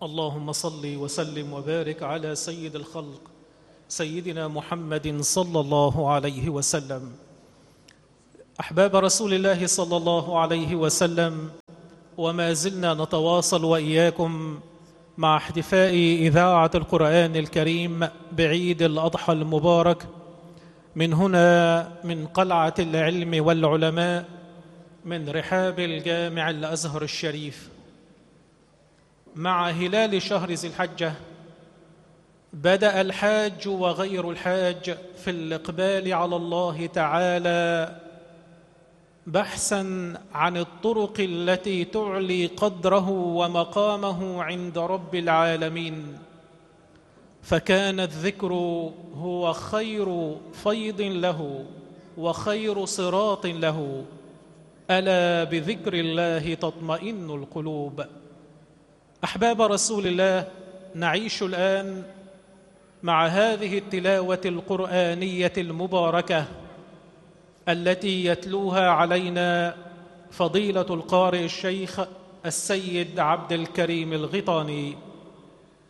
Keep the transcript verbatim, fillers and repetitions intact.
اللهم صل وسلم وبارك على سيد الخلق سيدنا محمد صلى الله عليه وسلم. أحباب رسول الله صلى الله عليه وسلم، وما زلنا نتواصل وإياكم مع احتفاء إذاعة القرآن الكريم بعيد الأضحى المبارك من هنا، من قلعة العلم والعلماء، من رحاب الجامع الأزهر الشريف. مع هلال شهر ذي الحجة بدأ الحاج وغير الحاج في الإقبال على الله تعالى بحثاً عن الطرق التي تعلي قدره ومقامه عند رب العالمين، فكان الذكر هو خير فيض له وخير صراط له، ألا بذكر الله تطمئن القلوب. أحباب رسول الله، نعيش الآن مع هذه التلاوة القرآنية المباركة التي يتلوها علينا فضيلة القارئ الشيخ السيد عبد الكريم الغيطاني،